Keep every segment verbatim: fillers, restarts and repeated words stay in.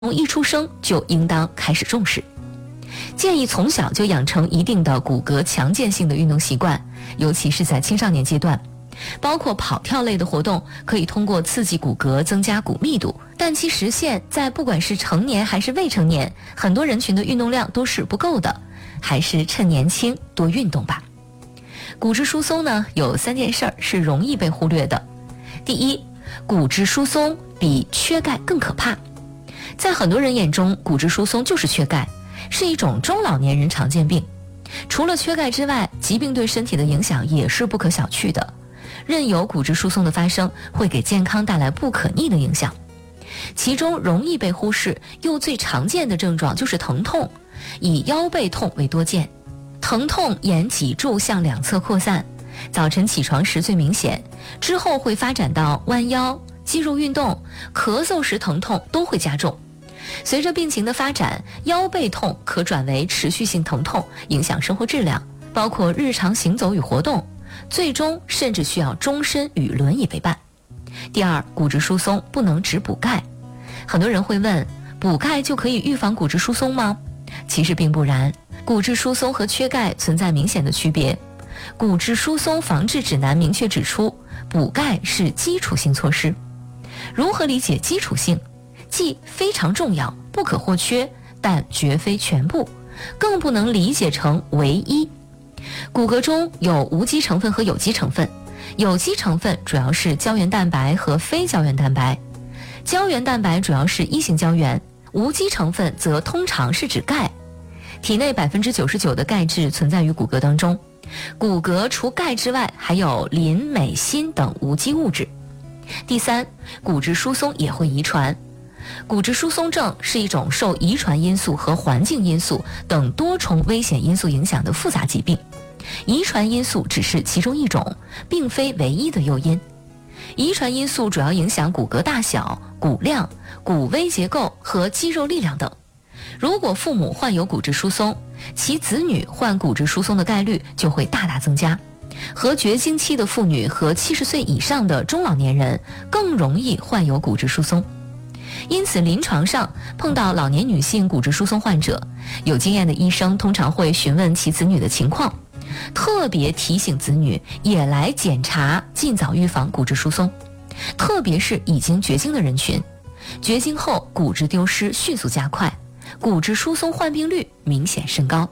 从一出生就应当开始重视，建议从小就养成一定的骨骼强健性的运动习惯，尤其是在青少年阶段，包括跑跳类的活动，可以通过刺激骨骼增加骨密度，但其实现在不管是成年还是未成年，很多人群的运动量都是不够的，还是趁年轻多运动吧。骨质疏松呢，有三件事儿是容易被忽略的。第一，骨质疏松比缺钙更可怕。在很多人眼中，骨质疏松就是缺钙，是一种中老年人常见病。除了缺钙之外，疾病对身体的影响也是不可小觑的。任由骨质疏松的发生，会给健康带来不可逆的影响。其中容易被忽视又最常见的症状就是疼痛，以腰背痛为多见。疼痛沿脊柱向两侧扩散，早晨起床时最明显，之后会发展到弯腰、肌肉运动、咳嗽时疼痛都会加重。随着病情的发展，腰背痛可转为持续性疼痛，影响生活质量，包括日常行走与活动，最终甚至需要终身与轮椅为伴。第二，骨质疏松不能只补钙。很多人会问，补钙就可以预防骨质疏松吗？其实并不然，骨质疏松和缺钙存在明显的区别。骨质疏松防治指南明确指出，补钙是基础性措施。如何理解基础性？既非常重要，不可或缺，但绝非全部，更不能理解成唯一。骨骼中有无机成分和有机成分，有机成分主要是胶原蛋白和非胶原蛋白，胶原蛋白主要是一型胶原，无机成分则通常是指钙。体内 百分之九十九 的钙质存在于骨骼当中，骨骼除钙之外还有磷、镁、锌等无机物质。第三，骨质疏松也会遗传。骨质疏松症是一种受遗传因素和环境因素等多重危险因素影响的复杂疾病，遗传因素只是其中一种，并非唯一的诱因。遗传因素主要影响骨骼大小、骨量、骨微结构和肌肉力量等。如果父母患有骨质疏松，其子女患骨质疏松的概率就会大大增加。和绝经期的妇女和七十岁以上的中老年人更容易患有骨质疏松。因此临床上碰到老年女性骨质疏松患者，有经验的医生通常会询问其子女的情况，特别提醒子女也来检查，尽早预防骨质疏松。特别是已经绝经的人群，绝经后骨质丢失迅速加快，骨质疏松患病率明显升高。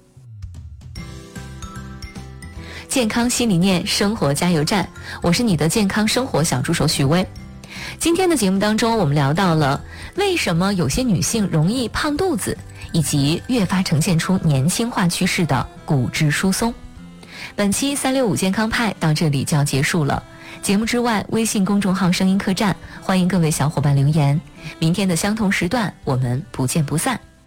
健康新理念，生活加油站，我是你的健康生活小助手许薇。今天的节目当中，我们聊到了为什么有些女性容易胖肚子，以及越发呈现出年轻化趋势的骨质疏松。本期三六五健康派到这里就要结束了。节目之外，微信公众号声音客栈，欢迎各位小伙伴留言。明天的相同时段，我们不见不散。